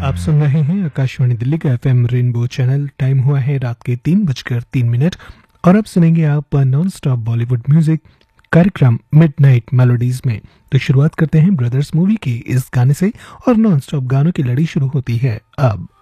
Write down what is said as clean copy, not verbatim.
आप सुन रहे हैं आकाशवाणी दिल्ली का एफएम रेनबो चैनल। टाइम हुआ है रात के 3:03 और अब सुनेंगे आप नॉन स्टॉप बॉलीवुड म्यूजिक कार्यक्रम मिडनाइट मेलोडीज में। तो शुरुआत करते हैं ब्रदर्स मूवी के इस गाने से और नॉन स्टॉप गानों की लड़ी शुरू होती है अब।